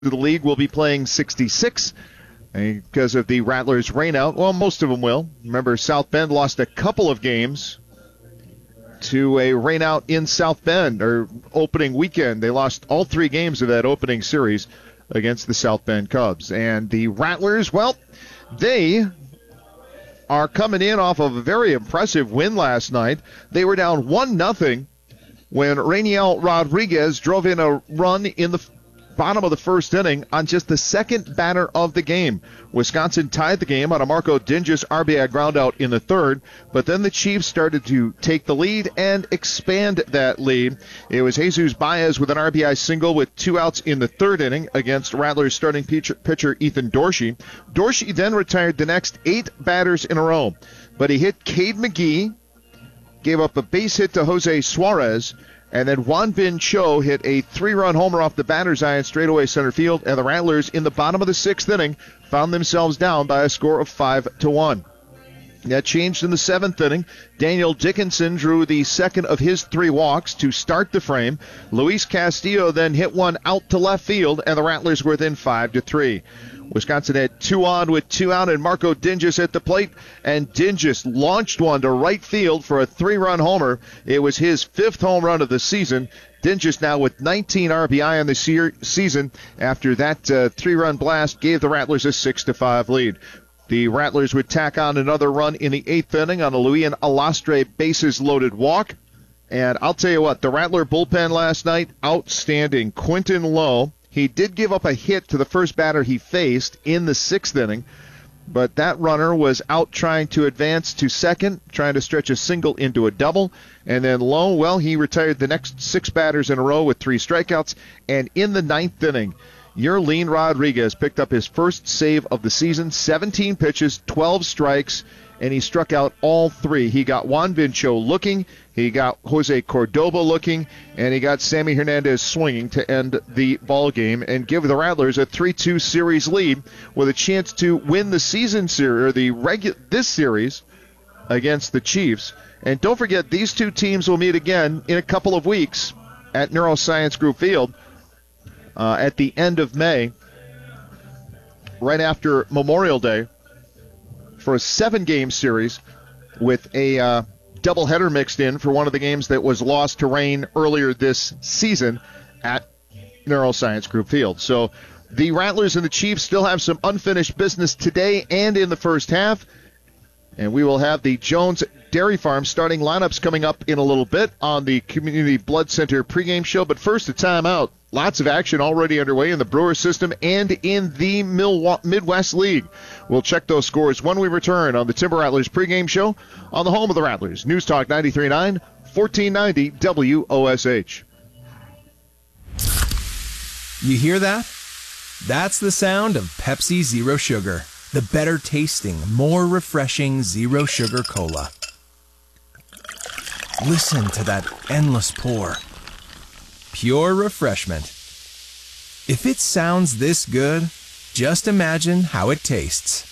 the league will be playing 66 because of the Rattlers rainout. Well, most of them will. Remember, South Bend lost a couple of games to a rainout in South Bend, or opening weekend. They lost all 3 games of that opening series against the South Bend Cubs. And the Rattlers, well, they are coming in off of a very impressive win last night. They were down 1-0 when Rainiel Rodriguez drove in a run in the bottom of the first inning on just the second batter of the game. Wisconsin tied the game on a Marco Dinges RBI groundout in the third, but then the Chiefs started to take the lead and expand that lead. It was Jesus Baez with an RBI single with 2 outs in the third inning against Rattlers starting pitcher Ethan Dorsey. Dorsey then retired the next 8 batters in a row, but he hit Cade McGee, gave up a base hit to Jose Suarez, and then Juan Bin Cho hit a 3-run homer off the batter's eye in straightaway center field, and the Rattlers in the bottom of the 6th inning found themselves down by a score of 5-1. That changed in the 7th inning. Daniel Dickinson drew the second of his 3 walks to start the frame. Luis Castillo then hit one out to left field, and the Rattlers were within 5-3. Wisconsin had 2 on with 2 out, and Marco Dinges at the plate, and Dinges launched one to right field for a 3-run homer. It was his 5th home run of the season. Dinges now with 19 RBI on the season after that 3-run blast gave the Rattlers a 6-5 lead. The Rattlers would tack on another run in the 8th inning on a Luian Alastre bases-loaded walk. And I'll tell you what, the Rattler bullpen last night, outstanding. Quentin Lowe, he did give up a hit to the first batter he faced in the 6th inning, but that runner was out trying to advance to second, trying to stretch a single into a double. And then Lowe, well, he retired the next 6 batters in a row with 3 strikeouts. And in the 9th inning, Yerlin Rodriguez picked up his first save of the season, 17 pitches, 12 strikes, and he struck out all 3. He got Juan Bin Cho looking, he got Jose Cordoba looking, and he got Sammy Hernandez swinging to end the ball game and give the Rattlers a 3-2 series lead with a chance to win the season series, or this series against the Chiefs. And don't forget, these 2 teams will meet again in a couple of weeks at Neuroscience Group Field at the end of May, right after Memorial Day, for a 7-game series with a doubleheader mixed in for one of the games that was lost to rain earlier this season at Neuroscience Group Field. So the Rattlers and the Chiefs still have some unfinished business today and in the first half. And we will have the Jones Dairy Farm starting lineups coming up in a little bit on the Community Blood Center pregame show. But first, a timeout. Lots of action already underway in the Brewers system and in the Midwest League. We'll check those scores when we return on the Timber Rattlers pregame show on the home of the Rattlers. News Talk 93.9, 1490 WOSH. You hear that? That's the sound of Pepsi Zero Sugar, the better tasting, more refreshing Zero Sugar Cola. Listen to that endless pour. Pure refreshment. If it sounds this good, just imagine how it tastes.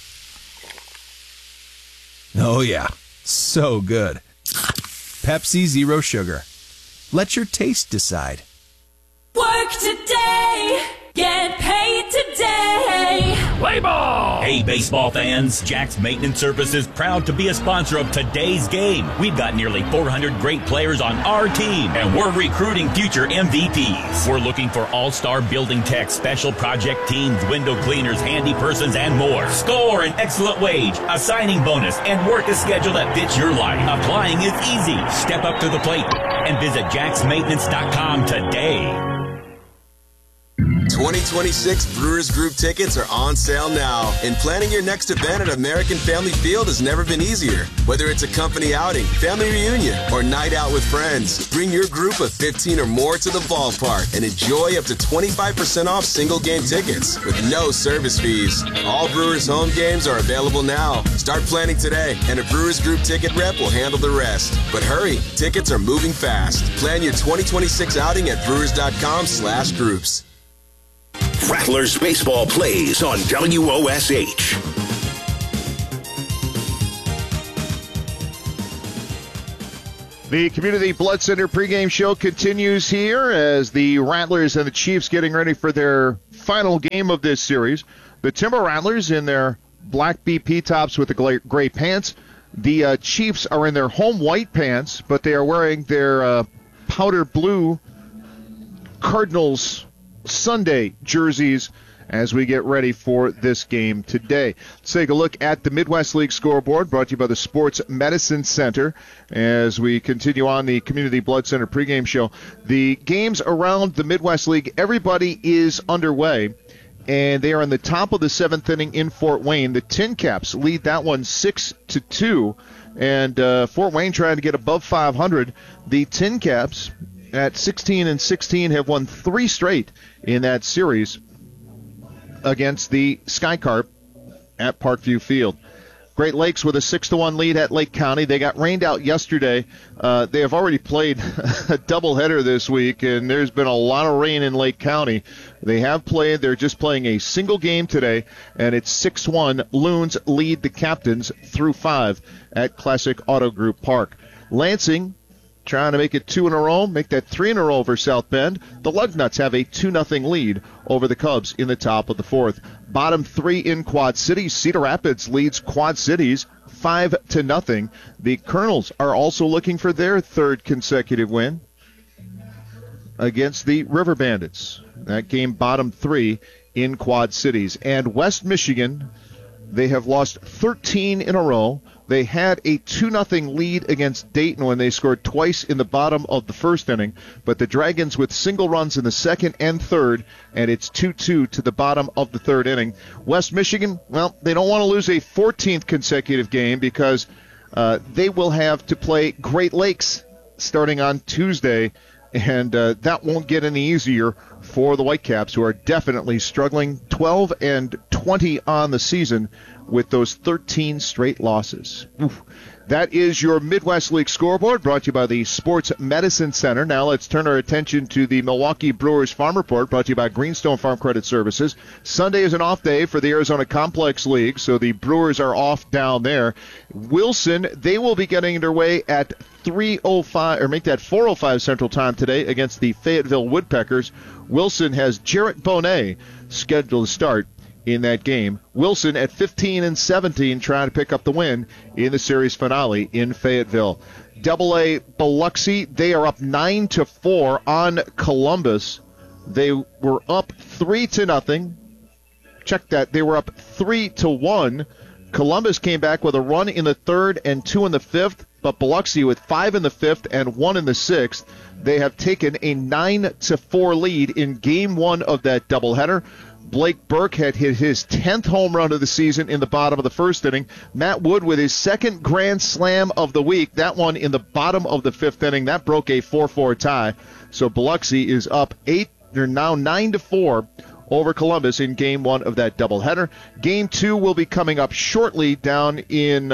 Oh yeah, so good. Pepsi Zero Sugar. Let your taste decide. Work today, get paid today. Play ball! Hey, baseball fans, Jack's Maintenance Services proud to be a sponsor of today's game. We've got nearly 400 great players on our team, and we're recruiting future MVPs. We're looking for all-star building techs, special project teams, window cleaners, handy persons, and more. Score an excellent wage, a signing bonus, and work a schedule that fits your life. Applying is easy. Step up to the plate and visit jacksmaintenance.com today. 2026 Brewers Group tickets are on sale now, and planning your next event at American Family Field has never been easier. Whether it's a company outing, family reunion, or night out with friends, bring your group of 15 or more to the ballpark and enjoy up to 25% off single game tickets with no service fees. All Brewers home games are available now. Start planning today, and a Brewers Group ticket rep will handle the rest. But hurry, tickets are moving fast. Plan your 2026 outing at brewers.com/groups. Rattlers baseball plays on WOSH. The Community Blood Center pregame show continues here as the Rattlers and the Chiefs getting ready for their final game of this series. The Timber Rattlers in their black BP tops with the gray pants. The Chiefs are in their home white pants, but they are wearing their powder blue Cardinals Sunday jerseys as we get ready for this game today. Let's take a look at the Midwest League scoreboard, brought to you by the Sports Medicine Center as we continue on the Community Blood Center pregame show. The games around the Midwest League, everybody is underway, and they are in the top of the 7th inning in Fort Wayne. The Tin Caps lead that one 6-2, and Fort Wayne trying to get above 500. The Tin Caps at 16-16 have won 3 straight in that series against the Sky Carp at Parkview Field. Great Lakes with a 6-1 lead at Lake County. They got rained out yesterday. They have already played a doubleheader this week, and there's been a lot of rain in Lake County. They have played. They're just playing a single game today, and it's 6-1. Loons lead the Captains through 5 at Classic Auto Group Park. Lansing trying to make it 2 in a row, make that 3 in a row for South Bend. The Lugnuts have a 2-0 lead over the Cubs in the top of the 4th. Bottom 3 in Quad Cities. Cedar Rapids leads Quad Cities 5-0. The Colonels are also looking for their 3rd consecutive win against the River Bandits. That game bottom 3 in Quad Cities. And West Michigan, they have lost 13 in a row. They had a 2-0 lead against Dayton when they scored twice in the bottom of the 1st inning, but the Dragons with single runs in the 2nd and 3rd, and it's 2-2 to the bottom of the 3rd inning. West Michigan, well, they don't want to lose a 14th consecutive game because they will have to play Great Lakes starting on Tuesday, and that won't get any easier for the Whitecaps, who are definitely struggling. 12-20 on the season with those 13 straight losses. Oof. That is your Midwest League scoreboard, brought to you by the Sports Medicine Center. Now let's turn our attention to the Milwaukee Brewers Farm Report, brought to you by Greenstone Farm Credit Services. Sunday is an off day for the Arizona Complex League, so the Brewers are off down there. Wilson, they will be getting underway at 3:05, or make that 4:05 Central Time today against the Fayetteville Woodpeckers. Wilson has Jarrett Bonet scheduled to start in that game. Wilson at 15-17 trying to pick up the win in the series finale in Fayetteville. AA Biloxi, they are up 9-4 on Columbus. They were up 3-0. Check that. They were up 3-1. Columbus came back with a run in the 3rd and 2 in the 5th, but Biloxi with 5 in the 5th and 1 in the 6th. They have taken a 9-4 lead in Game 1 of that doubleheader. Blake Burke had hit his 10th home run of the season in the bottom of the 1st inning. Matt Wood with his 2nd grand slam of the week, that one in the bottom of the 5th inning. That broke a 4-4 tie. So Biloxi is up 8. They're now 9-4 over Columbus in Game 1 of that doubleheader. Game 2 will be coming up shortly down in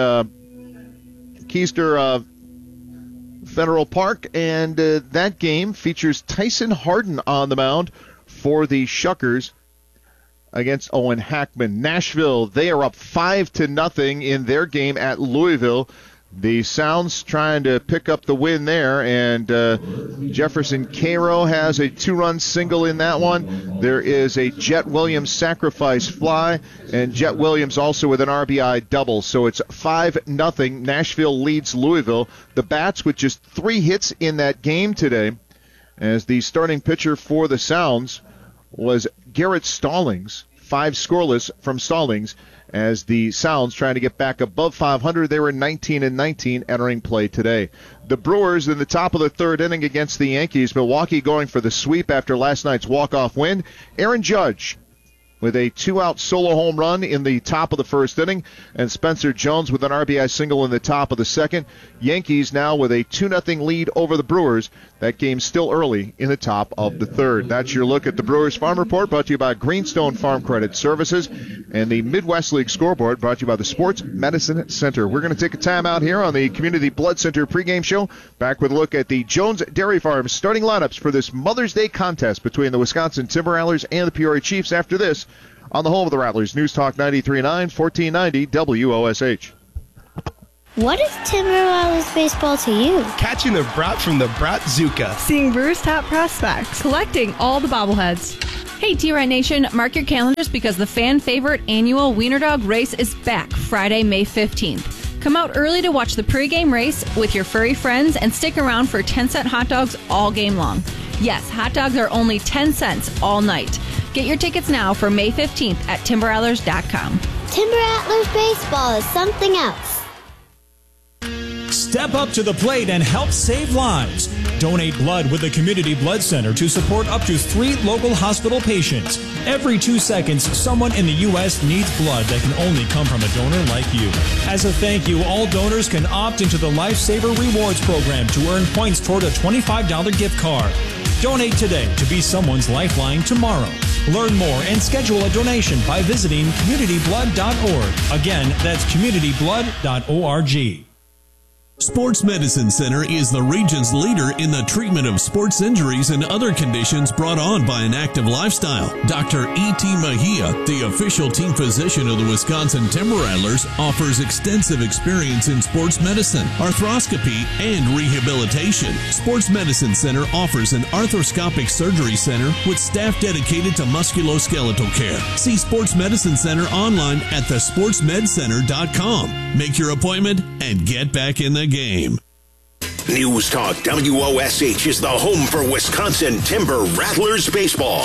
Keister Federal Park, and that game features Tyson Harden on the mound for the Shuckers against Owen Hackman. Nashville, they are up 5-0 in their game at Louisville. The Sounds trying to pick up the win there, and Jefferson Cairo has a 2-run single in that one. There is a Jet Williams sacrifice fly, and Jet Williams also with an RBI double. So it's 5-0. Nashville leads Louisville. The Bats with just 3 hits in that game today, as the starting pitcher for the Sounds was Garrett Stallings. 5 scoreless from Stallings, as the Sounds trying to get back above 500. They were 19-19 entering play today. The Brewers in the top of the 3rd inning against the Yankees. Milwaukee going for the sweep after last night's walk-off win. Aaron Judge with a 2-out solo home run in the top of the 1st inning, and Spencer Jones with an RBI single in the top of the 2nd. Yankees now with a 2-0 lead over the Brewers. That game's still early in the top of the 3rd. That's your look at the Brewers Farm Report, brought to you by Greenstone Farm Credit Services, and the Midwest League scoreboard, brought to you by the Sports Medicine Center. We're going to take a time out here on the Community Blood Center pregame show. Back with a look at the Jones Dairy Farm starting lineups for this Mother's Day contest between the Wisconsin Timber Rattlers and the Peoria Chiefs after this on the home of the Rattlers, News Talk 93.9, 1490 WOSH. What is Timber Rattlers baseball to you? Catching the brat from the Bratzuka. Seeing Brewers' top prospects. Collecting all the bobbleheads. Hey, T-Ride Nation, mark your calendars because the fan favorite annual Wiener Dog race is back Friday, May 15th. Come out early to watch the pregame race with your furry friends and stick around for 10-cent hot dogs all game long. Yes, hot dogs are only 10 cents all night. Get your tickets now for May 15th at timberrattlers.com. Timber Rattlers baseball is something else. Step up to the plate and help save lives. Donate blood with the Community Blood Center to support up to 3 local hospital patients. Every 2 seconds, someone in the U.S. needs blood that can only come from a donor like you. As a thank you, all donors can opt into the Lifesaver Rewards program to earn points toward a $25 gift card. Donate today to be someone's lifeline tomorrow. Learn more and schedule a donation by visiting communityblood.org. Again, that's communityblood.org. Sports Medicine Center is the region's leader in the treatment of sports injuries and other conditions brought on by an active lifestyle. Dr. E.T. Mejia, the official team physician of the Wisconsin Timber Rattlers, offers extensive experience in sports medicine, arthroscopy, and rehabilitation. Sports Medicine Center offers an arthroscopic surgery center with staff dedicated to musculoskeletal care. See Sports Medicine Center online at thesportsmedcenter.com. Make your appointment and get back in the game. News Talk WOSH is the home for Wisconsin Timber Rattlers baseball.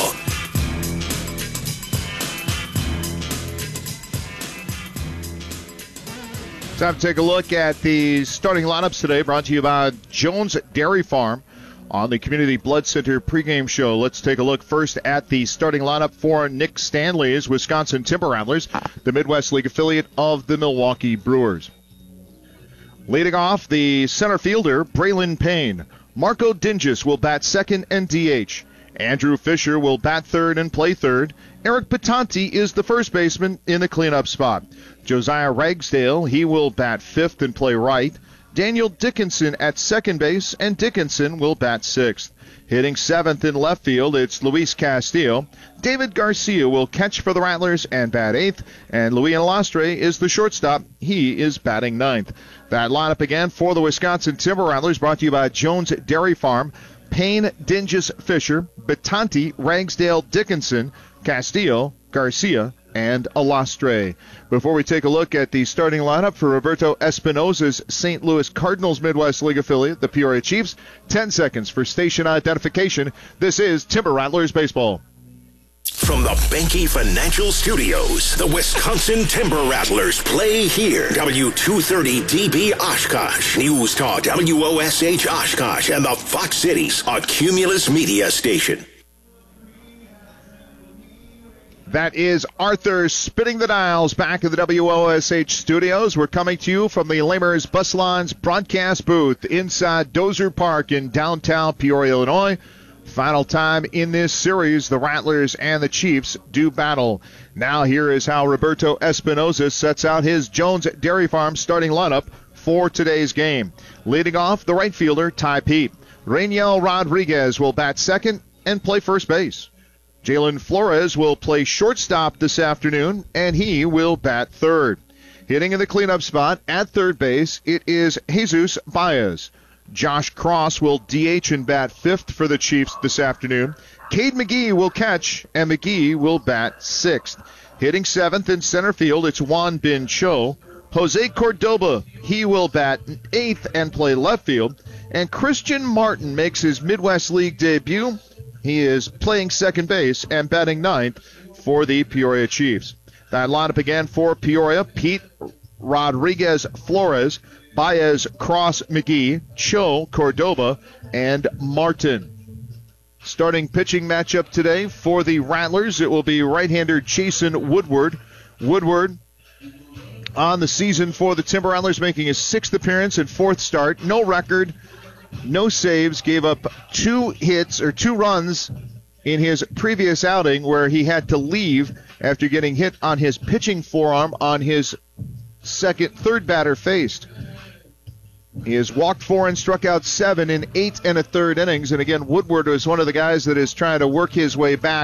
Time to take a look at the starting lineups today, brought to you by Jones Dairy Farm on the Community Blood Center pregame show. Let's take a look first at the starting lineup for Nick Stanley's Wisconsin Timber Rattlers, the Midwest League affiliate of the Milwaukee Brewers. Leading off, the center fielder, Braylon Payne. Marco Dinges will bat second and DH. Andrew Fisher will bat third and play third. Eric Patanti is the first baseman in the cleanup spot. Josiah Ragsdale, he will bat fifth and play right. Daniel Dickinson at second base, and Dickinson will bat sixth. Hitting seventh in left field, it's Luis Castillo. David Garcia will catch for the Rattlers and bat eighth, and Luis Alastre is the shortstop. He is batting ninth. That lineup again for the Wisconsin Timber Rattlers, brought to you by Jones Dairy Farm. Payne, Dinges, Fisher, Batanti, Ragsdale, Dickinson, Castillo, Garcia, and Alastre. Before we take a look at the starting lineup for Roberto Espinosa's St. Louis Cardinals Midwest League affiliate, the Peoria Chiefs, 10 seconds for station identification. This is Timber Rattlers Baseball. From the Benke Financial Studios, the Wisconsin Timber Rattlers play here. W230DB Oshkosh, News Talk WOSH Oshkosh, and the Fox Cities, a Cumulus Media station. That is Arthur spinning the dials back in the WOSH studios. We're coming to you from the Lamers Bus Lines broadcast booth inside Dozer Park in downtown Peoria, Illinois. Final time in this series, the Rattlers and the Chiefs do battle. Now here is how Roberto Espinosa sets out his Jones Dairy Farm starting lineup for today's game. Leading off, the right fielder, Ty Pete. Rainiel Rodriguez will bat second and play first base. Jalen Flores will play shortstop this afternoon, and he will bat third. Hitting in the cleanup spot at third base, it is Jesus Baez. Josh Cross will DH and bat fifth for the Chiefs this afternoon. Cade McGee will catch, and McGee will bat sixth. Hitting seventh in center field, it's Juan Bin Cho. Jose Cordoba, he will bat eighth and play left field. And Christian Martin makes his Midwest League debut. He is playing second base and batting ninth for the Peoria Chiefs. That lineup again for Peoria: Pete, Rodriguez, Flores, Baez, Cross, McGee, Cho, Cordoba, and Martin. Starting pitching matchup today for the Rattlers, it will be right-hander Jason Woodward. Woodward on the season for the Timber Rattlers, making his sixth appearance and fourth start. No record, no saves, gave up 2 hits or 2 runs in his previous outing where he had to leave after getting hit on his pitching forearm on his third batter faced. He has walked 4 and struck out 7 in 8 1/3 innings. And again, Woodward was one of the guys that is trying to work his way back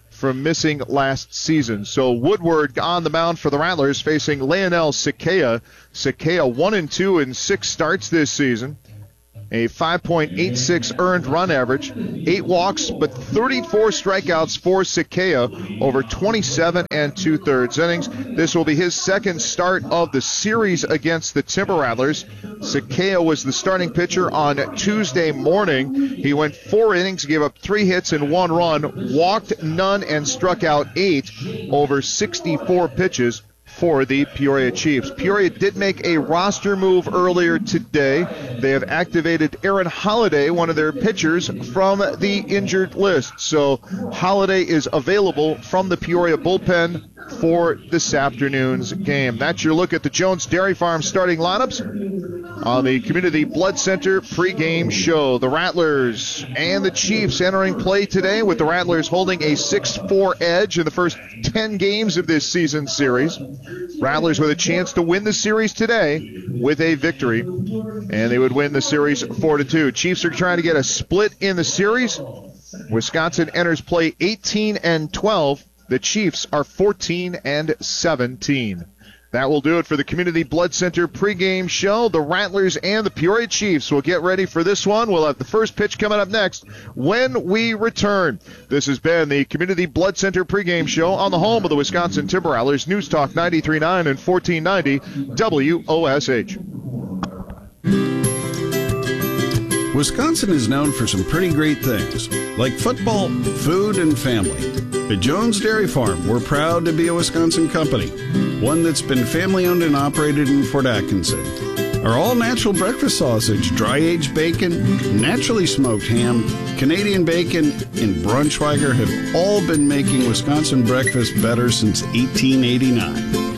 from missing last season. So Woodward on the mound for the Rattlers facing Leonel Sakea. Sakea 1-2 in 6 starts this season. A 5.86 earned run average, 8 walks, but 34 strikeouts for Sakea over 27 2/3 innings. This will be his second start of the series against the Timber Rattlers. Sakea was the starting pitcher on Tuesday morning. He went 4 innings, gave up 3 hits and 1 run, walked none, and struck out 8 over 64 pitches for the Peoria Chiefs. Peoria did make a roster move earlier today. They have activated Aaron Holiday, one of their pitchers, from the injured list. So Holiday is available from the Peoria bullpen for this afternoon's game. That's your look at the Jones Dairy Farm starting lineups on the Community Blood Center pregame show. The Rattlers and the Chiefs entering play today, with the Rattlers holding a 6-4 edge in the first 10 games of this season series. Rattlers with a chance to win the series today with a victory, and they would win the series 4-2. Chiefs are trying to get a split in the series. Wisconsin enters play 18-12. The Chiefs are 14-17. That will do it for the Community Blood Center pregame show. The Rattlers and the Peoria Chiefs will get ready for this one. We'll have the first pitch coming up next when we return. This has been the Community Blood Center pregame show on the home of the Wisconsin Timber Rattlers, News Talk 93.9 and 1490 WOSH. Wisconsin is known for some pretty great things, like football, food, and family. At Jones Dairy Farm, we're proud to be a Wisconsin company, one that's been family-owned and operated in Fort Atkinson. Our all-natural breakfast sausage, dry-aged bacon, naturally smoked ham, Canadian bacon, and Braunschweiger have all been making Wisconsin breakfast better since 1889.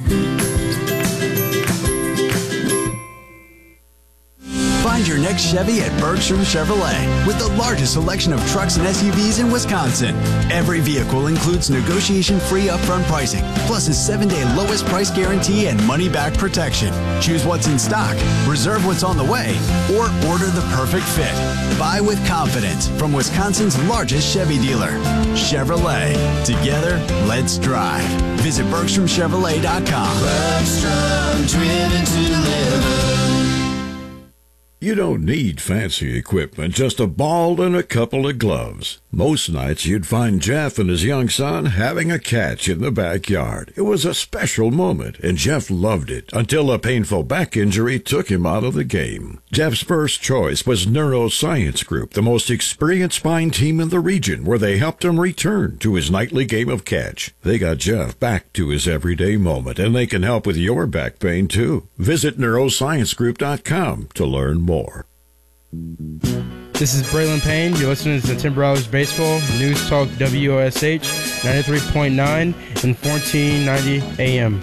Find your next Chevy at Bergstrom Chevrolet with the largest selection of trucks and SUVs in Wisconsin. Every vehicle includes negotiation-free upfront pricing, plus a 7-day lowest price guarantee and money-back protection. Choose what's in stock, reserve what's on the way, or order the perfect fit. Buy with confidence from Wisconsin's largest Chevy dealer. Chevrolet. Together, let's drive. Visit BergstromChevrolet.com. Bergstrom, driven to deliver. You don't need fancy equipment, just a ball and a couple of gloves. Most nights you'd find Jeff and his young son having a catch in the backyard. It was a special moment, and Jeff loved it until a painful back injury took him out of the game. Jeff's first choice was Neuroscience Group, the most experienced spine team in the region, where they helped him return to his nightly game of catch. They got Jeff back to his everyday moment, and they can help with your back pain, too. Visit neurosciencegroup.com to learn more. This is Braylon Payne. You're listening to the Timber Rattlers Baseball News Talk WOSH 93.9 and 1490 AM.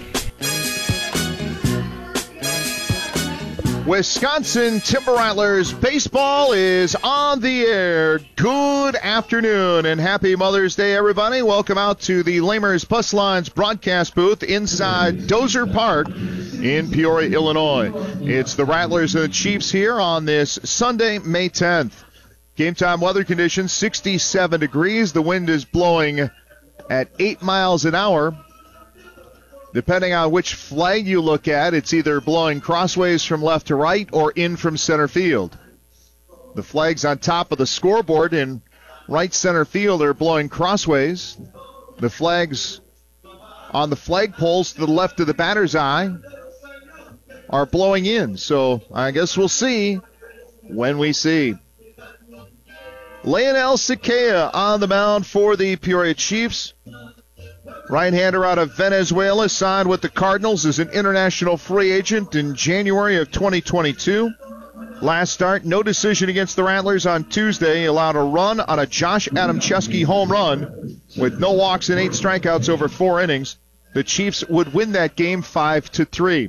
Wisconsin Timber Rattlers baseball is on the air. Good afternoon and happy Mother's Day, everybody. Welcome out to the Lamers Bus Lines broadcast booth inside Dozer Park in Peoria, Illinois. It's the Rattlers and the Chiefs here on this Sunday, May 10th. Game time weather conditions, 67 degrees. The wind is blowing at 8 miles an hour. Depending on which flag you look at, it's either blowing crossways from left to right or in from center field. The flags on top of the scoreboard in right center field are blowing crossways. The flags on the flagpoles to the left of the batter's eye are blowing in. So I guess we'll see when we see. Leonel Sakea on the mound for the Peoria Chiefs. Right-hander out of Venezuela, signed with the Cardinals as an international free agent in January of 2022. Last start, no decision against the Rattlers on Tuesday. He allowed a run on a Josh Adamczewski home run with no walks and 8 strikeouts over 4 innings. The Chiefs would win that game 5-3.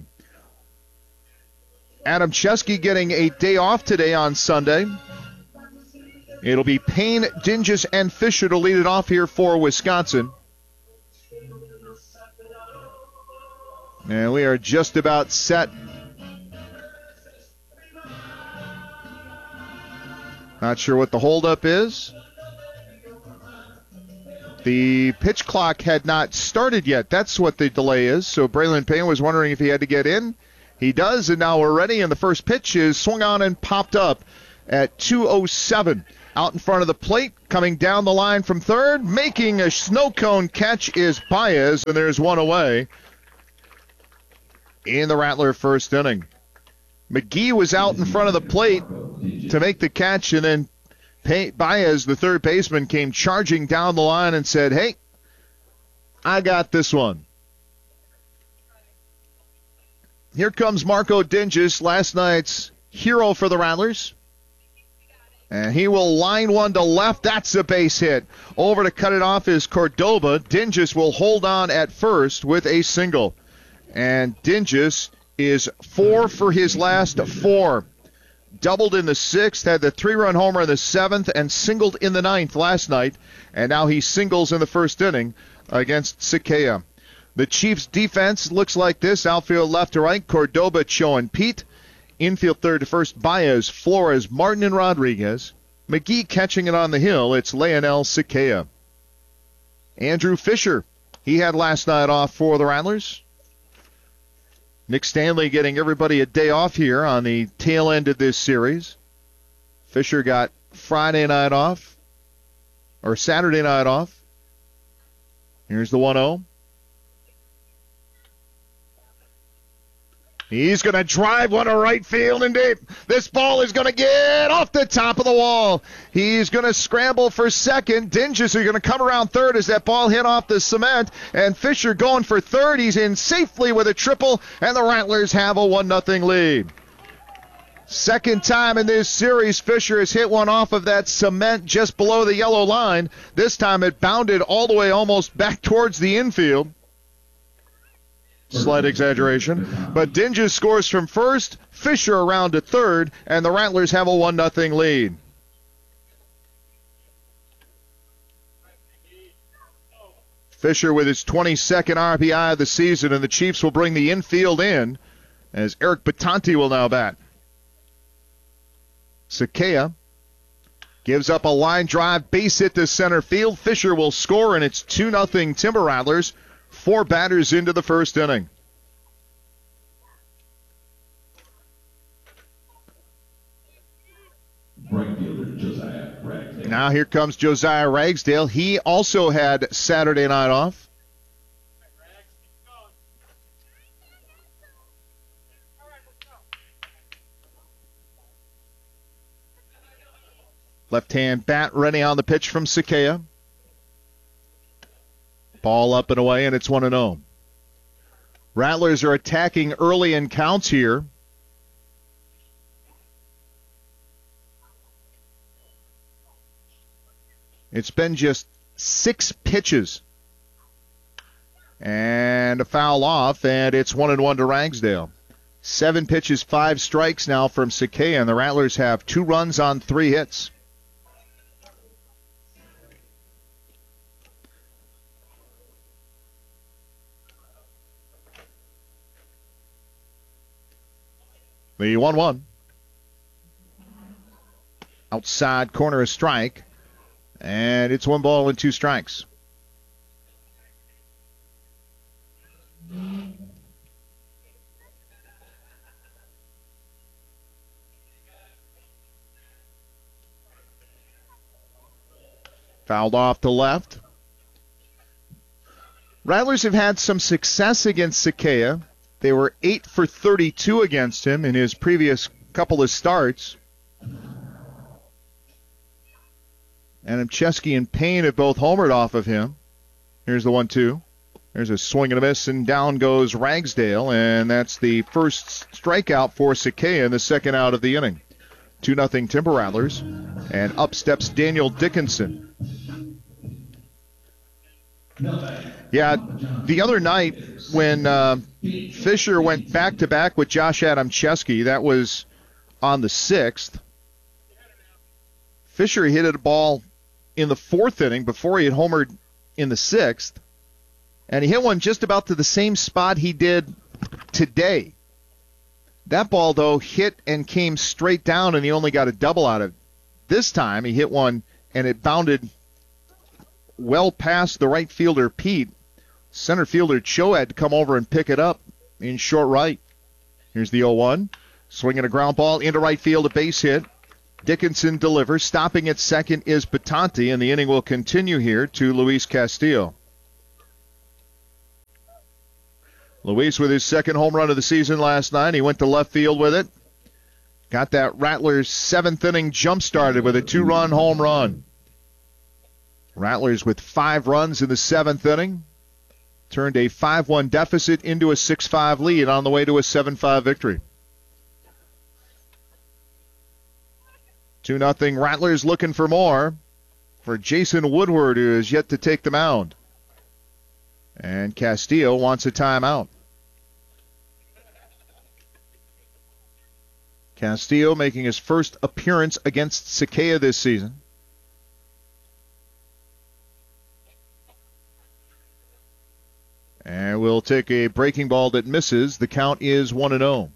Adamczewski getting a day off today on Sunday. It'll be Payne, Dinges, and Fisher to lead it off here for Wisconsin. And we are just about set. Not sure what the holdup is. The pitch clock had not started yet. That's what the delay is. So Braylon Payne was wondering if he had to get in. He does, and now we're ready, and the first pitch is swung on and popped up at 2:07. Out in front of the plate, coming down the line from third, making a snow cone catch is Baez, and there's one away in the Rattler first inning. McGee was out in front of the plate to make the catch, and then Baez, the third baseman, came charging down the line and said, "Hey, I got this one." Here comes Marco Dinges, last night's hero for the Rattlers. And he will line one to left. That's a base hit. Over to cut it off is Cordoba. Dinges will hold on at first with a single. And Dinges is 4 for his last 4. Doubled in the 6th, had the 3-run homer in the 7th, and singled in the 9th last night. And now he singles in the first inning against Sakea. The Chiefs' defense looks like this. Outfield left to right, Cordoba, Cho, and Pete. Infield third to first, Baez, Flores, Martin, and Rodriguez. McGee catching it on the hill. It's Leonel Sakea. Andrew Fisher, he had last night off for the Rattlers. Nick Stanley getting everybody a day off here on the tail end of this series. Fisher got Friday night off, or Saturday night off. Here's the 1-0. He's going to drive one to right field and deep. This ball is going to get off the top of the wall. He's going to scramble for second. Dinges are going to come around third as that ball hit off the cement. And Fisher going for third. He's in safely with a triple, and the Rattlers have a 1-0 lead. Second time in this series, Fisher has hit one off of that cement just below the yellow line. This time it bounded all the way almost back towards the infield. Slight exaggeration. But Dinges scores from first, Fisher around to third, and the Rattlers have a 1-0 lead. Fisher with his 22nd RBI of the season, and the Chiefs will bring the infield in as Eric Batanti will now bat. Sakea gives up a line drive, base hit to center field. Fisher will score, and it's 2-0 Timber Rattlers. 4 batters into the first inning. Now here comes Josiah Ragsdale. He also had Saturday night off. Left-hand bat ready on the pitch from Sakea. Ball up and away, and it's 1-0. Rattlers are attacking early in counts here. It's been just 6 pitches. And a foul off, and it's 1-1 to Ragsdale. 7 pitches, 5 strikes now from Sakea, and the Rattlers have 2 runs on 3 hits. The 1-1. Outside corner a strike. And it's 1 ball and 2 strikes. Fouled off to left. Rattlers have had some success against Sakea. They were 8 for 32 against him in his previous couple of starts. And Chesky and Payne have both homered off of him. Here's the 1-2. There's a swing and a miss, and down goes Ragsdale, and that's the first strikeout for Sakea in the second out of the inning. 2-0 Timber Rattlers, and up steps Daniel Dickinson. Yeah, the other night when Fisher went back-to-back with Josh Adamczewski, that was on the 6th. Fisher hit a ball in the 4th inning before he had homered in the 6th, and he hit one just about to the same spot he did today. That ball, though, hit and came straight down, and he only got a double out of it. This time he hit one, and it bounded well past the right fielder, Pete. Center fielder Cho had to come over and pick it up in short right. Here's the 0-1. Swinging a ground ball into right field, a base hit. Dickinson delivers. Stopping at second is Batanti, and the inning will continue here to Luis Castillo. Luis with his second home run of the season last night. He went to left field with it. Got that Rattlers 7th inning jump started with a 2-run home run. Rattlers with 5 runs in the 7th inning. Turned a 5-1 deficit into a 6-5 lead on the way to a 7-5 victory. 2-0 Rattlers looking for more for Jason Woodward, who is yet to take the mound. And Castillo wants a timeout. Castillo making his first appearance against Sakaya this season. And we'll take a breaking ball that misses. The count is 1-0.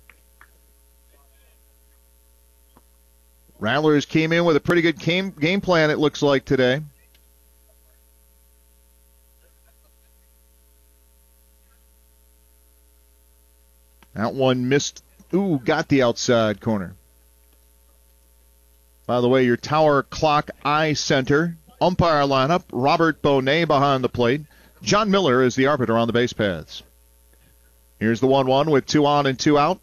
Rattlers came in with a pretty good game plan, it looks like, today. That one missed. Ooh, got the outside corner. By the way, your Tower Clock Eye Center umpire lineup: Robert Bonet behind the plate. John Miller is the arbiter on the base paths. Here's the 1-1 with 2 on and 2 out.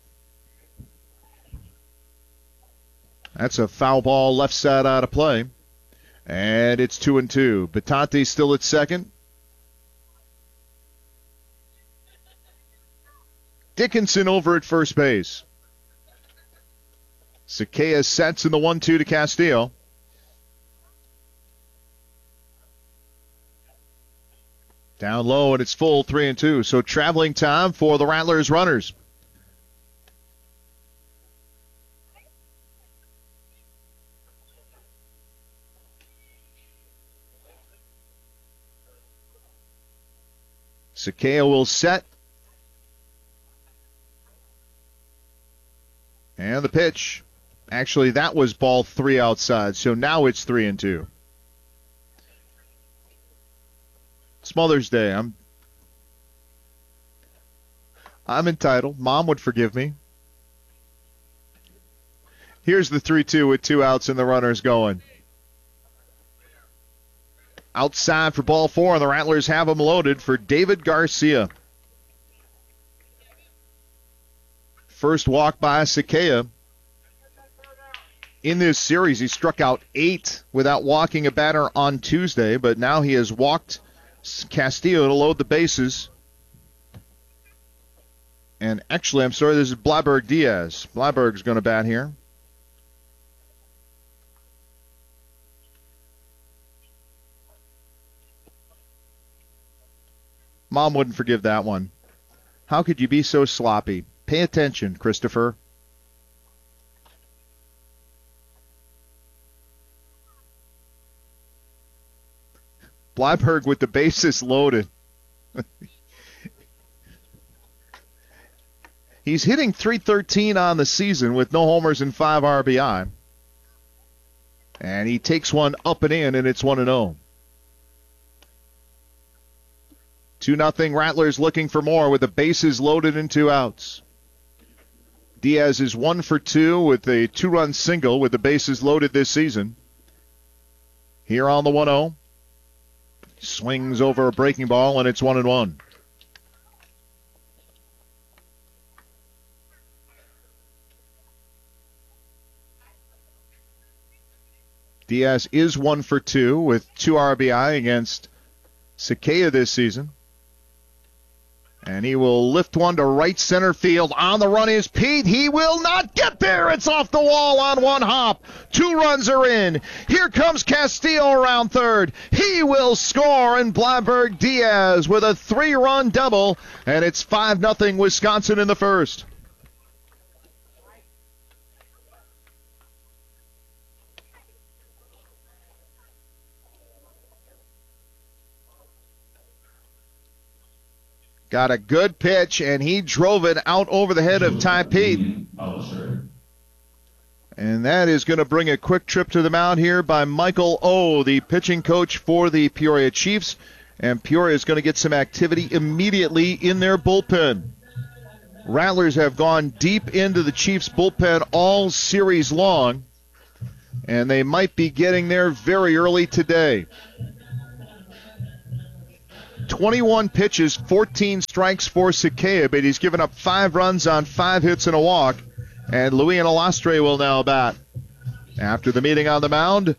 That's a foul ball left side out of play. And it's 2-2. Batanti still at second. Dickinson over at first base. Sakaya sets in the 1-2 to Castillo. Down low, and it's full, 3-2. So traveling time for the Rattlers runners. Sakaya will set. And the pitch. Actually, that was ball 3 outside, so now it's 3-2. It's Mother's Day. I'm entitled. Mom would forgive me. Here's the 3-2 with 2 outs and the runners going. Outside for ball 4, and the Rattlers have them loaded for David Garcia. First walk by Sakaya. In this series, he struck out 8 without walking a batter on Tuesday, but now he has walked Castillo to load the bases. And actually, I'm sorry, this is Bleiberg Diaz. Bleiberg's going to bat here. Mom wouldn't forgive that one. How could you be so sloppy? Pay attention, Christopher. Bleiberg with the bases loaded. He's hitting .313 on the season with no homers and 5 RBI. And he takes one up and in, and it's 1-0. 2-0 Rattlers looking for more with the bases loaded and 2 outs. Diaz is 1 for 2 with a 2-run single with the bases loaded this season. Here on the 1-0. Swings over a breaking ball, and it's 1-1. Diaz is 1 for 2 with 2 RBI against Sakaya this season. And he will lift one to right center field. On the run is Pete. He will not get there. It's off the wall on one hop. 2 runs are in. Here comes Castillo around third. He will score, and Bleiberg Diaz with a 3-run double. And it's 5-0 Wisconsin in the first. Got a good pitch, and he drove it out over the head of Ty Pete. And that is going to bring a quick trip to the mound here by Michael O., the pitching coach for the Peoria Chiefs. And Peoria is going to get some activity immediately in their bullpen. Rattlers have gone deep into the Chiefs' bullpen all series long, and they might be getting there very early today. 21 pitches, 14 strikes for Sakea, but he's given up 5 runs on 5 hits and a walk. And Louis Alastre will now bat. After the meeting on the mound,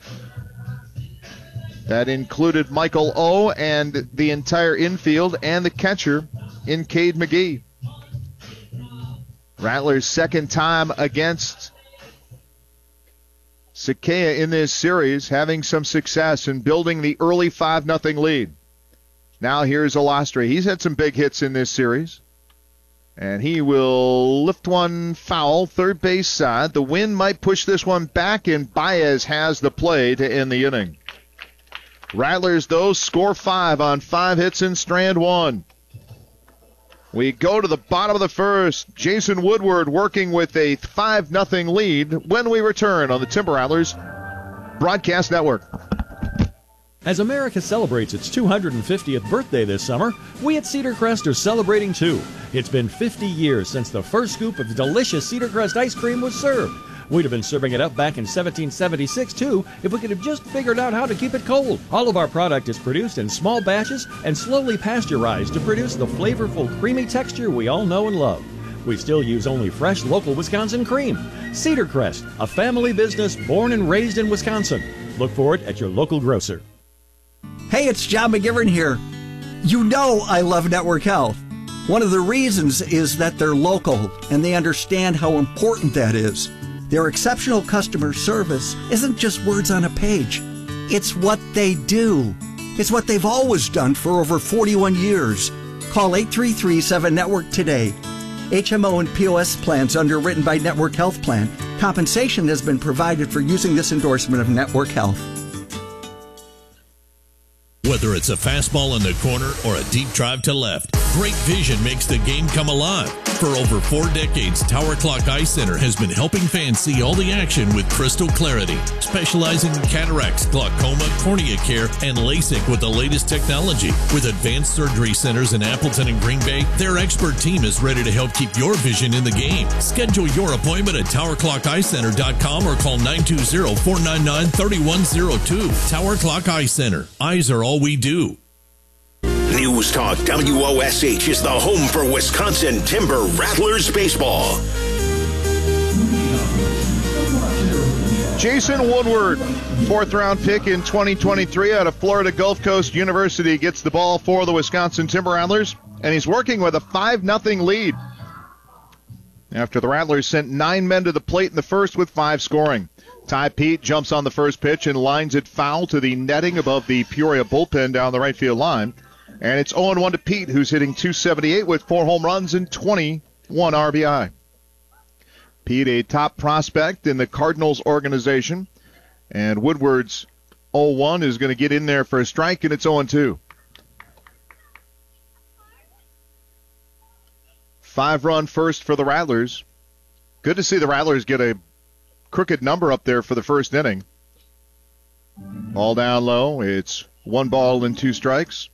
that included Michael O. and the entire infield and the catcher in Cade McGee. Rattlers' second time against Sakea in this series, having some success in building the early 5-0 lead. Now here's Alastre. He's had some big hits in this series. And he will lift one foul, third base side. The wind might push this one back, and Baez has the play to end the inning. Rattlers, though, score 5 on 5 hits in strand 1. We go to the bottom of the first. Jason Woodward working with a 5-0 lead when we return on the Timber Rattlers Broadcast Network. As America celebrates its 250th birthday this summer, we at Cedar Crest are celebrating too. It's been 50 years since the first scoop of delicious Cedar Crest ice cream was served. We'd have been serving it up back in 1776 too if we could have just figured out how to keep it cold. All of our product is produced in small batches and slowly pasteurized to produce the flavorful, creamy texture we all know and love. We still use only fresh, local Wisconsin cream. Cedar Crest, a family business born and raised in Wisconsin. Look for it at your local grocer. Hey, it's John McGivern here. You know I love Network Health. One of the reasons is that they're local and they understand how important that is. Their exceptional customer service isn't just words on a page. It's what they do. It's what they've always done for over 41 years. Call 833-7-NETWORK today. HMO and POS plans underwritten by Network Health Plan. Compensation has been provided for using this endorsement of Network Health. Whether it's a fastball in the corner or a deep drive to left, great vision makes the game come alive. For over 4 decades, Tower Clock Eye Center has been helping fans see all the action with crystal clarity, specializing in cataracts, glaucoma, cornea care, and LASIK with the latest technology. With advanced surgery centers in Appleton and Green Bay, their expert team is ready to help keep your vision in the game. Schedule your appointment at TowerClockEyeCenter.com or call 920-499-3102. Tower Clock Eye Center. Eyes are all we do. News Talk WOSH is the home for Wisconsin Timber Rattlers baseball. Jason Woodward, 4th-round pick in 2023 out of Florida Gulf Coast University, gets the ball for the Wisconsin Timber Rattlers, and he's working with a 5-0 lead. After the Rattlers sent 9 men to the plate in the first with 5 scoring. Ty Pete jumps on the first pitch and lines it foul to the netting above the Peoria bullpen down the right field line. And it's 0-1 to Pete, who's hitting .278 with 4 home runs and 21 RBI. Pete, a top prospect in the Cardinals organization. And Woodward's 0-1 is going to get in there for a strike, and it's 0-2. 5-run first for the Rattlers. Good to see the Rattlers get a crooked number up there for the first inning. Ball down low. It's 1 ball and 2 strikes.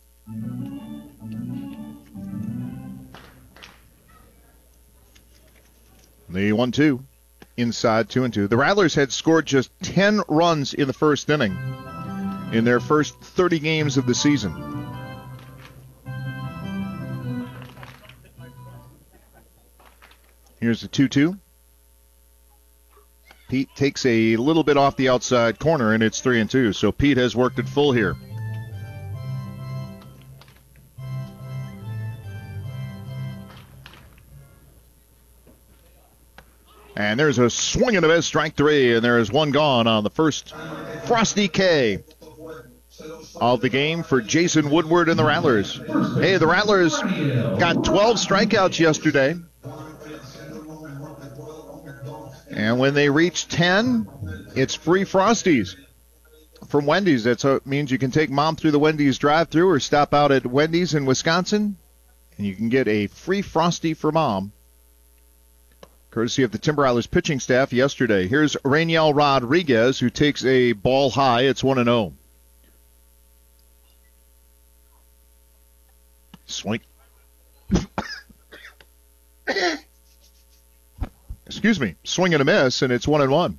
The 1-2 inside 2-2. The Rattlers had scored just 10 runs in the first inning in their first 30 games of the season. Here's the 2-2. Pete takes a little bit off the outside corner, and it's 3-2. So Pete has worked it full here. And there's a swing and a miss, strike 3, and there is 1 gone on the first Frosty K of the game for Jason Woodward and the Rattlers. Hey, the Rattlers got 12 strikeouts yesterday. And when they reach 10, it's free Frosties from Wendy's. That means you can take Mom through the Wendy's drive-thru or stop out at Wendy's in Wisconsin, and you can get a free Frosty for Mom, courtesy of the Timber Rattlers pitching staff yesterday. Here's Rainiel Rodriguez, who takes a ball high. It's 1-0. Swing. Excuse me. Swing and a miss, and it's 1-1.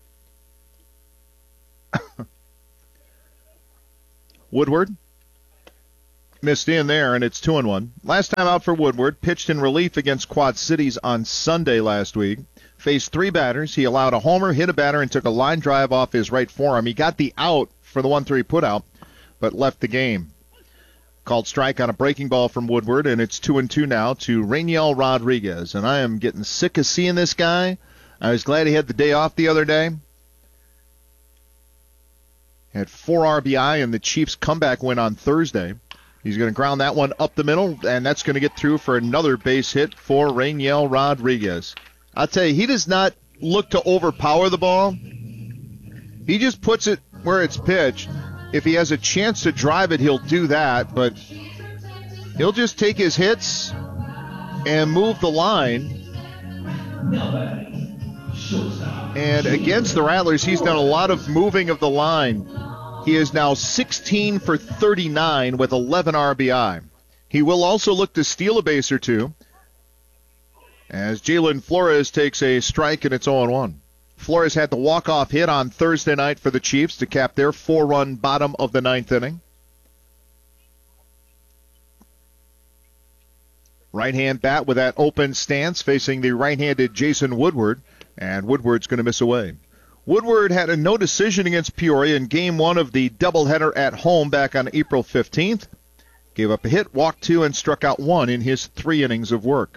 Woodward missed in there, and it's 2-1. Last time out for Woodward, pitched in relief against Quad Cities on Sunday last week. Faced 3 batters. He allowed a homer, hit a batter, and took a line drive off his right forearm. He got the out for the 1-3 putout, but left the game. Called strike on a breaking ball from Woodward, and it's 2-2 now to Rainiel Rodriguez. And I am getting sick of seeing this guy. I was glad he had the day off the other day. Had 4 RBI in the Chiefs' comeback win on Thursday. He's going to ground that one up the middle, and that's going to get through for another base hit for Rainiel Rodriguez. I'll tell you, he does not look to overpower the ball. He just puts it where it's pitched. If he has a chance to drive it, he'll do that, but he'll just take his hits and move the line. And against the Rattlers, he's done a lot of moving of the line. He is now 16 for 39 with 11 RBI. He will also look to steal a base or two as Jalen Flores takes a strike, and it's 0-1. Flores had the walk-off hit on Thursday night for the Chiefs to cap their 4-run bottom of the 9th inning. Right-hand bat with that open stance facing the right-handed Jason Woodward, and Woodward's going to miss away. Woodward had a no decision against Peoria in Game 1 of the doubleheader at home back on April 15th. Gave up a hit, walked 2, and struck out 1 in his 3 innings of work.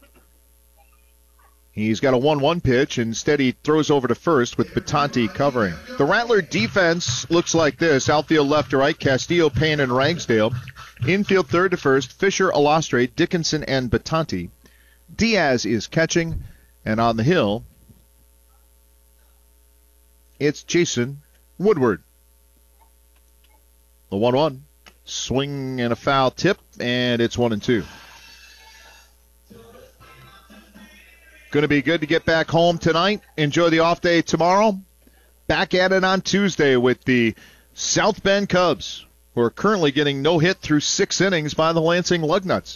He's got a 1-1 pitch. Instead, he throws over to first with Batanti covering. The Rattler defense looks like this. Outfield left to right, Castillo, Payne, and Ragsdale. Infield third to first, Fisher, Alostre, Dickinson, and Batanti. Diaz is catching, and on the hill, it's Jason Woodward. The 1-1. Swing and a foul tip, and it's 1-2. Going to be good to get back home tonight. Enjoy the off day tomorrow. Back at it on Tuesday with the South Bend Cubs, who are currently getting no hit through 6 innings by the Lansing Lugnuts.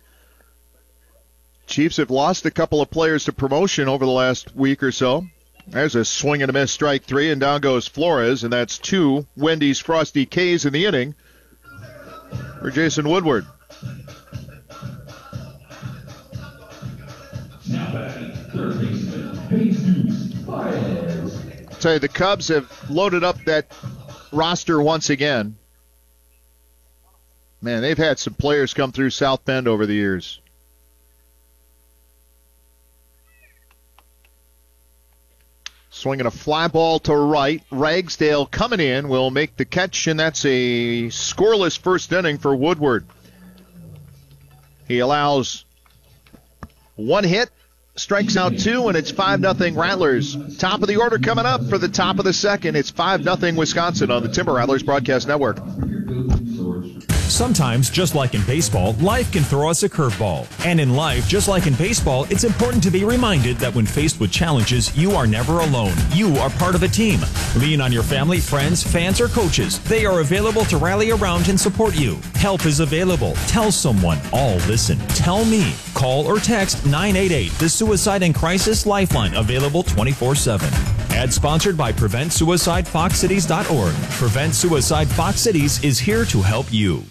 Chiefs have lost a couple of players to promotion over the last week or so. There's a swing and a miss, strike 3, and down goes Flores, and that's 2 Wendy's Frosty K's in the inning for Jason Woodward. I'll tell you, the Cubs have loaded up that roster once again. Man, they've had some players come through South Bend over the years. Swinging a fly ball to right. Ragsdale coming in will make the catch, and that's a scoreless first inning for Woodward. He allows 1 hit, strikes out 2, and it's 5-0 Rattlers. Top of the order coming up for the top of the second. It's 5-0 Wisconsin on the Timber Rattlers Broadcast Network. Sometimes, just like in baseball, life can throw us a curveball. And in life, just like in baseball, it's important to be reminded that when faced with challenges, you are never alone. You are part of a team. Lean on your family, friends, fans, or coaches. They are available to rally around and support you. Help is available. Tell someone. All listen. Tell me. Call or text 988, the Suicide and Crisis Lifeline, available 24/7. Ad sponsored by PreventSuicideFoxCities.org. Prevent Suicide Fox Cities is here to help you.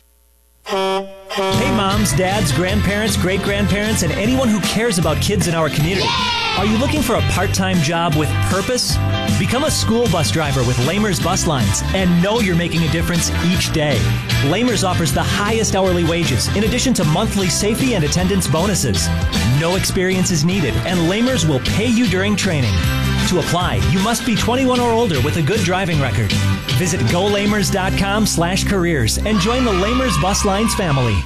Hey moms, dads, grandparents, great-grandparents, and anyone who cares about kids in our community. Are you looking for a part-time job with purpose? Become a school bus driver with Lamers Bus Lines and know you're making a difference each day. Lamers offers the highest hourly wages in addition to monthly safety and attendance bonuses. No experience is needed, and Lamers will pay you during training. To apply, you must be 21 or older with a good driving record. Visit golamers.com/careers and join the Lamers Bus Lines family.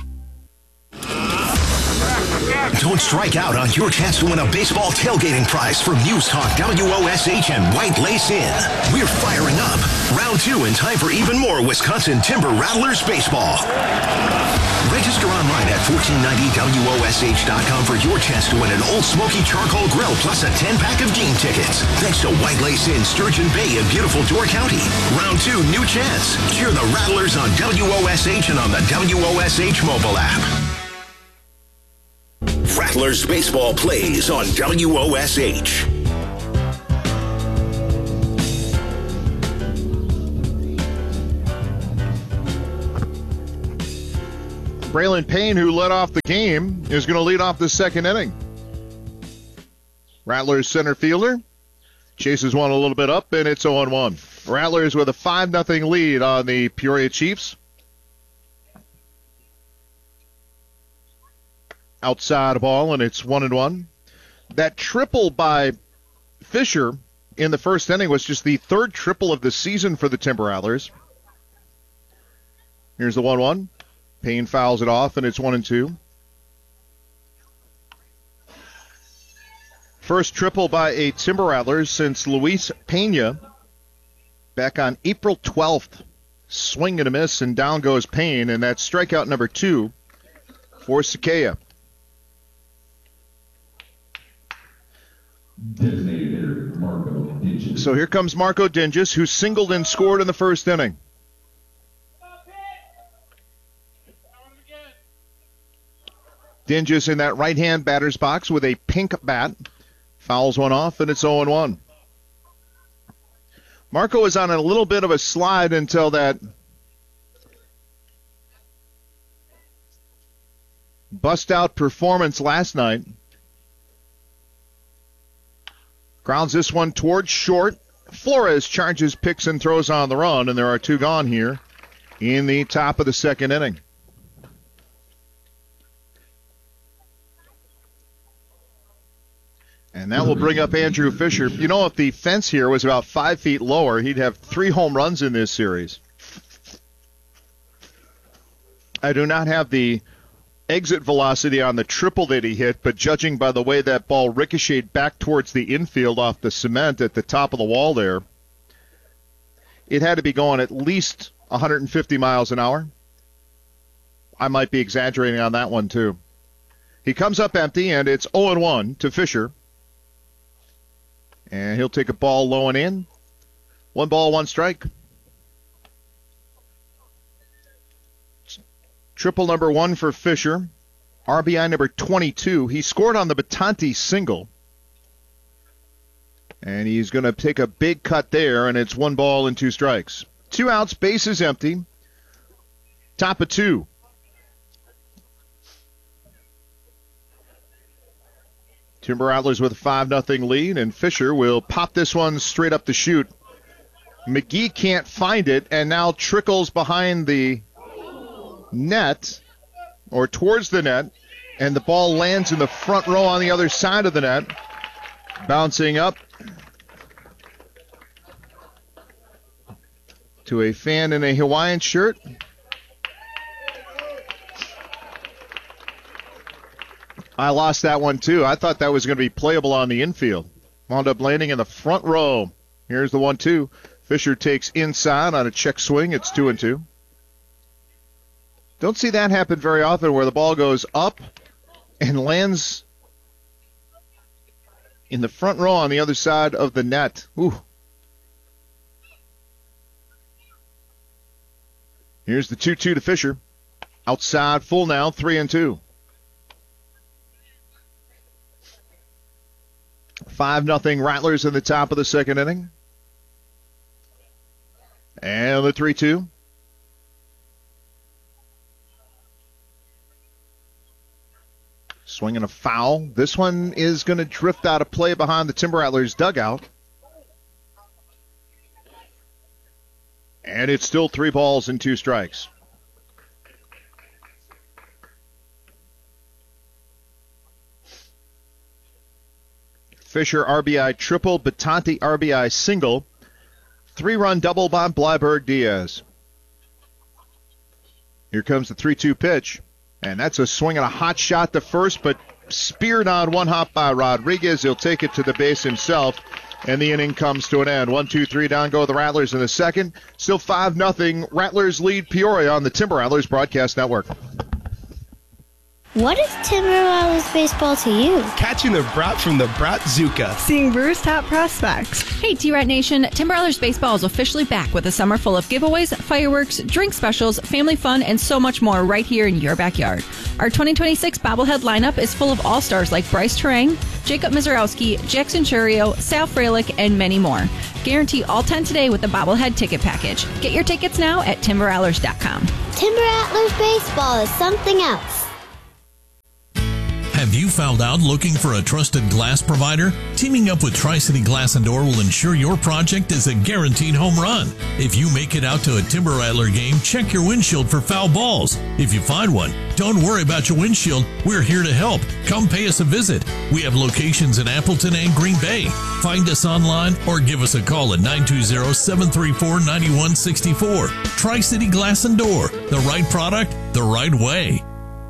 Don't strike out on your chance to win a baseball tailgating prize from News Talk WOSH and White Lace Inn. We're firing up. Round 2 in time for even more Wisconsin Timber Rattlers baseball. Register online at 1490WOSH.com for your chance to win an Old Smoky Charcoal Grill plus a 10-pack of game tickets. Thanks to White Lace Inn, Sturgeon Bay in beautiful Door County. Round 2, new chance. Cheer the Rattlers on WOSH and on the WOSH mobile app. Rattlers baseball plays on WOSH. Braylon Payne, who led off the game, is going to lead off the second inning. Rattlers center fielder chases one a little bit up, and it's 0-1. Rattlers with a 5-0 lead on the Peoria Chiefs. Outside ball, and it's 1-1. That triple by Fisher in the first inning was just the third triple of the season for the Timber Rattlers. Here's the 1-1. Payne fouls it off, and it's 1-2. First triple by a Timber Rattler since Luis Pena back on April 12th. Swing and a miss, and down goes Payne, and that's strikeout number 2 for Sakaya. So here comes Marco Dinges, who singled and scored in the first inning. Dinges in that right-hand batter's box with a pink bat. Fouls one off, and it's 0-1. Marco was on a little bit of a slide until that bust-out performance last night. Grounds this one towards short. Flores charges, picks, and throws on the run, and there are 2 gone here in the top of the second inning. And that will bring up Andrew Fisher. You know, if the fence here was about 5 feet lower, he'd have 3 home runs in this series. I do not have the exit velocity on the triple that he hit, but judging by the way that ball ricocheted back towards the infield off the cement at the top of the wall there, it had to be going at least 150 miles an hour. I might be exaggerating on that one, too. He comes up empty, and it's 0-1 to Fisher. And he'll take a ball low and in. 1 ball, 1 strike. Triple number 1 for Fisher. RBI number 22. He scored on the Battanti single. And he's going to take a big cut there, and it's 1 ball and 2 strikes. 2 outs, bases empty. Top of 2. Timber Rattlers with a 5-0 lead, and Fisher will pop this one straight up the chute. McGee can't find it, and now trickles behind the net, or towards the net, and the ball lands in the front row on the other side of the net. Bouncing up to a fan in a Hawaiian shirt. I lost that one, too. I thought that was going to be playable on the infield. Wound up landing in the front row. Here's the 1-2. Fisher takes inside on a check swing. It's 2-2. Don't see that happen very often where the ball goes up and lands in the front row on the other side of the net. Ooh. Here's the 2-2 to Fisher. Outside full now, 3-2. 5-0 Rattlers in the top of the second inning. And the 3-2. Swinging a foul. This one is going to drift out of play behind the Timber Rattlers dugout. And it's still 3 balls and 2 strikes. Fisher RBI triple, Battanti RBI single. 3-run double by Blyberg Diaz. Here comes the 3-2 pitch. And that's a swing and a hot shot to first, but speared on one hop by Rodriguez. He'll take it to the base himself, and the inning comes to an end. 1-2-3 down go the Rattlers in the second. Still 5-0. Rattlers lead Peoria on the Timber Rattlers Broadcast Network. What is Timber Rattlers baseball to you? Catching the brat from the Bratzuka. Seeing Brewers' top prospects. Hey, T-Rat Nation, Timber Rattlers Baseball is officially back with a summer full of giveaways, fireworks, drink specials, family fun, and so much more right here in your backyard. Our 2026 bobblehead lineup is full of all-stars like Bryce Terang, Jacob Mizorowski, Jackson Churio, Sal Frelick, and many more. Guarantee all 10 today with the bobblehead ticket package. Get your tickets now at timberrattlers.com. Timber Rattlers Baseball is something else. Have you found out looking for a trusted glass provider? Teaming up with Tri-City Glass and Door will ensure your project is a guaranteed home run. If you make it out to a Timber Rattler game, check your windshield for foul balls. If you find one, don't worry about your windshield. We're here to help. Come pay us a visit. We have locations in Appleton and Green Bay. Find us online or give us a call at 920-734-9164. Tri-City Glass and Door. The right product, the right way.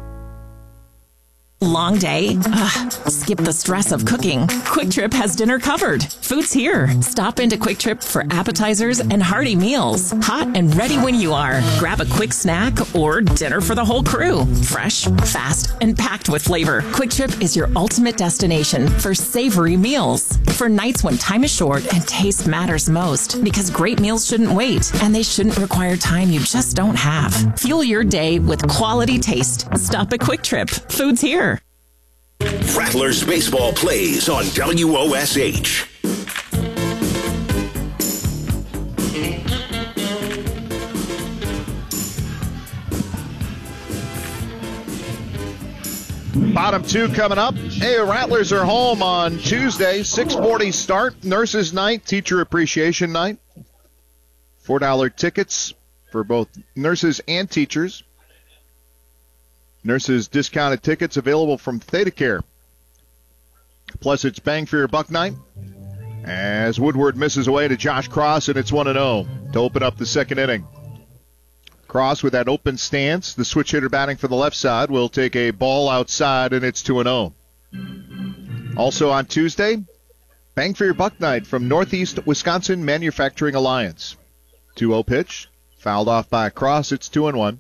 Long day? Ugh, skip the stress of cooking. Quick Trip has dinner covered. Food's here. Stop into Quick Trip for appetizers and hearty meals. Hot and ready when you are. Grab a quick snack or dinner for the whole crew. Fresh, fast, and packed with flavor. Quick Trip is your ultimate destination for savory meals. For nights when time is short and taste matters most. Because great meals shouldn't wait, and they shouldn't require time you just don't have. Fuel your day with quality taste. Stop at Quick Trip. Food's here. Rattlers Baseball plays on WOSH. Bottom two coming up. Hey, Rattlers are home on Tuesday, 6:40 start. Nurses Night, Teacher Appreciation Night. $4 tickets for both nurses and teachers. Nurses discounted tickets available from ThedaCare. Plus, it's bang for your buck night as Woodward misses away to Josh Cross, and it's 1-0 to open up the second inning. Cross with that open stance, the switch hitter batting for the left side, will take a ball outside, and it's 2-0. Also on Tuesday, bang for your buck night from Northeast Wisconsin Manufacturing Alliance. 2-0 pitch, fouled off by Cross, it's 2-1.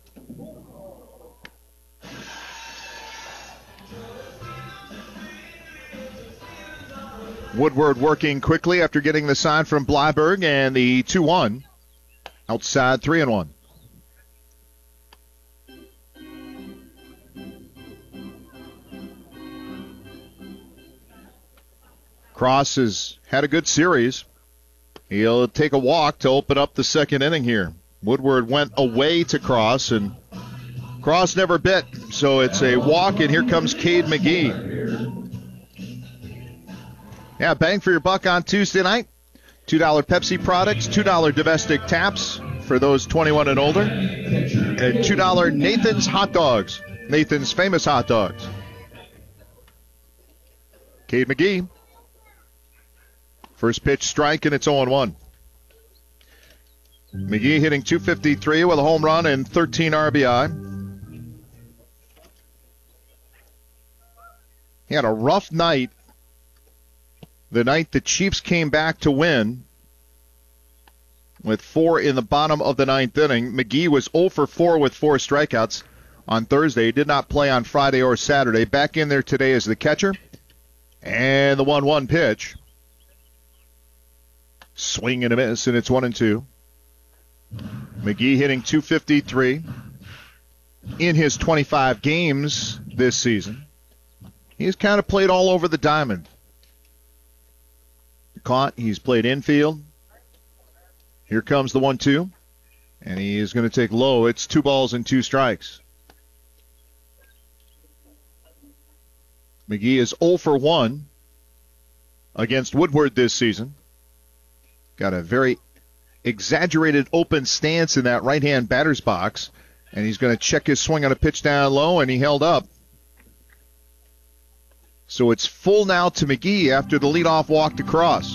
Woodward working quickly after getting the sign from Blyberg, and the 2-1. Outside 3-1. Cross has had a good series. He'll take a walk to open up the second inning here. Woodward went away to Cross, and Cross never bit. So it's a walk, and here comes Cade McGee. Yeah, bang for your buck on Tuesday night. $2 Pepsi products, $2 domestic taps for those 21 and older, and $2 Nathan's hot dogs, Nathan's famous hot dogs. Cade McGee. First pitch strike, and it's 0-1. McGee hitting .253 with a home run and 13 RBI. He had a rough night the night the Chiefs came back to win with 4 in the bottom of the ninth inning. McGee was 0 for 4 with 4 strikeouts on Thursday. He did not play on Friday or Saturday. Back in there today as the catcher. And the 1-1 pitch. Swing and a miss, and it's 1-2. McGee hitting .253 in his 25 games this season. He's kind of played all over the diamond. Caught, he's played infield. Here comes the 1-2, and he is going to take low. It's 2 balls and 2 strikes. McGee is 0 for 1 against Woodward this season. Got a very exaggerated open stance in that right-hand batter's box, and he's going to check his swing on a pitch down low, and he held up. So it's full now to McGee after the leadoff walk to Cross.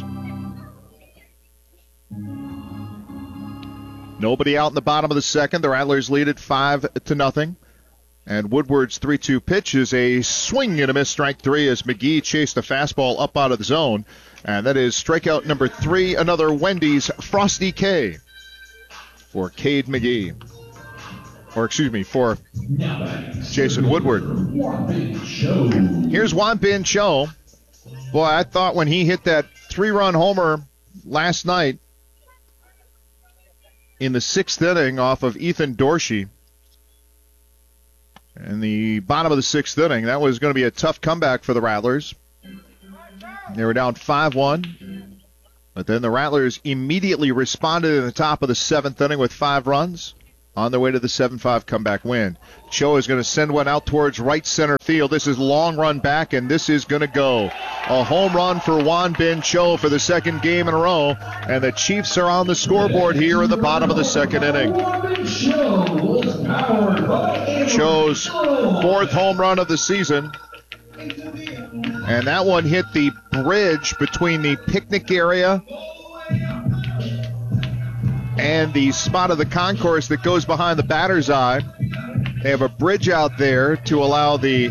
Nobody out in the bottom of the second. The Rattlers lead at 5-0. And Woodward's 3-2 pitch is a swing and a miss, strike 3, as McGee chased the fastball up out of the zone. And that is strikeout number 3, another Wendy's Frosty K for Cade McGee. for Jason Woodward. Here's Juan Bin Cho. Boy, I thought when he hit that 3-run homer last night in the 6th inning off of Ethan Dorsey in the bottom of the 6th inning, that was going to be a tough comeback for the Rattlers. They were down 5-1, but then the Rattlers immediately responded in the top of the 7th inning with 5 runs on their way to the 7-5 comeback win. Cho is going to send one out towards right center field. This is long run back, and this is going to go. A home run for Juan Bin Cho for the 2nd game in a row, and the Chiefs are on the scoreboard here in the bottom of the 2nd inning. Cho's 4th home run of the season, and that one hit the bridge between the picnic area and the spot of the concourse that goes behind the batter's eye. They have a bridge out there to allow the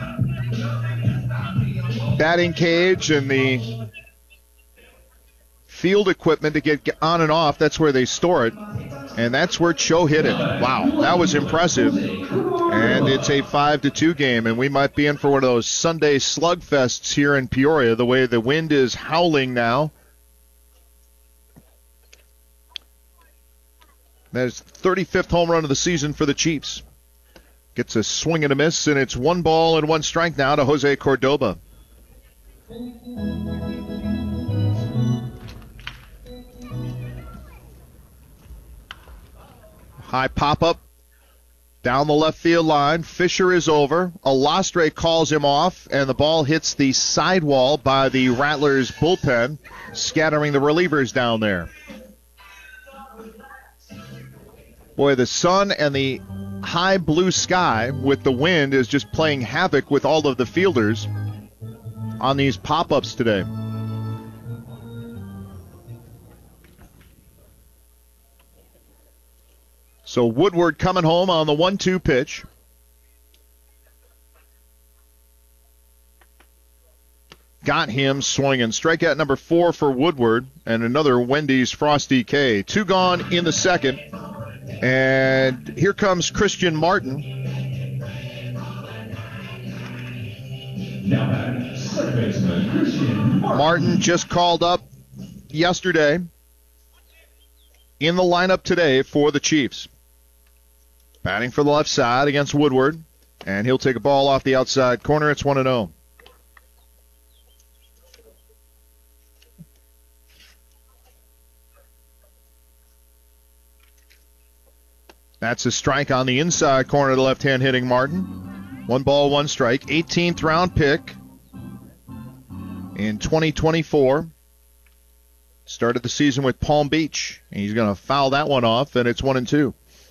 batting cage and the field equipment to get on and off. That's where they store it. And that's where Cho hit it. Wow, that was impressive. And it's a 5-2 game, and we might be in for one of those Sunday slugfests here in Peoria, the way the wind is howling now. That's 35th home run of the season for the Chiefs. Gets a swing and a miss, and it's 1 ball and 1 strike now to Jose Cordoba. High pop-up down the left field line. Fisher is over. Alastre calls him off, and the ball hits the sidewall by the Rattlers bullpen, scattering the relievers down there. Boy, the sun and the high blue sky with the wind is just playing havoc with all of the fielders on these pop-ups today. So Woodward coming home on the 1-2 pitch. Got him swinging. Strikeout number 4 for Woodward, and another Wendy's Frosty K. 2 gone in the 2nd. And here comes Christian Martin. Martin just called up yesterday in the lineup today for the Chiefs. Batting for the left side against Woodward, and he'll take a ball off the outside corner. It's 1-0. That's a strike on the inside corner of the left-hand hitting Martin. 1 ball, 1 strike. 18th round pick in 2024. Started the season with Palm Beach. And he's going to foul that one off, and it's 1-2.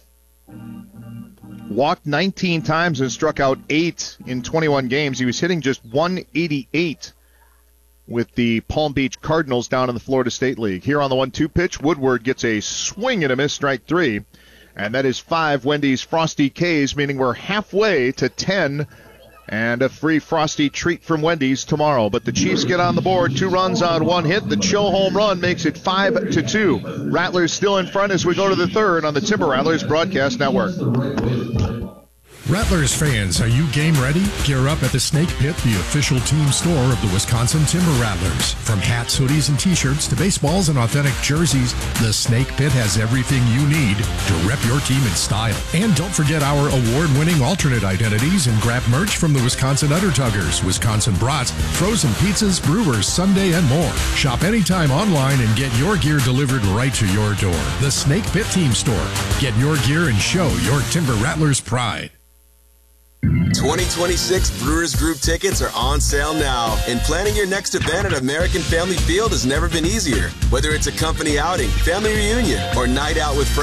Walked 19 times and struck out 8 in 21 games. He was hitting just 188 with the Palm Beach Cardinals down in the Florida State League. Here on the 1-2 pitch, Woodward gets a swing and a miss, strike 3. And that is 5 Wendy's Frosty K's, meaning we're halfway to 10 and a free Frosty treat from Wendy's tomorrow. But the Chiefs get on the board, 2 runs on 1 hit. The Cho home run makes it 5-2. Rattlers still in front as we go to the 3rd on the Timber Rattlers Broadcast Network. Rattlers fans, are you game ready? Gear up at the Snake Pit, the official team store of the Wisconsin Timber Rattlers. From hats, hoodies, and t-shirts to baseballs and authentic jerseys, the Snake Pit has everything you need to rep your team in style. And don't forget our award-winning alternate identities and grab merch from the Wisconsin Undertuggers, Wisconsin Brats, frozen pizzas, brewers, Sunday, and more. Shop anytime online and get your gear delivered right to your door. The Snake Pit Team Store. Get your gear and show your Timber Rattlers pride. 2026 Brewers Group tickets are on sale now, and planning your next event at American Family Field has never been easier. Whether it's a company outing, family reunion, or night out with friends,